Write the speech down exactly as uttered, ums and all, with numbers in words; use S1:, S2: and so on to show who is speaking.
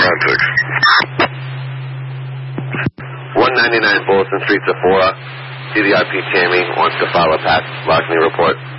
S1: Roger.
S2: one ninety-nine Fullerton Street, Sephora. C D R P Tammy wants to file a Pat Lockney report.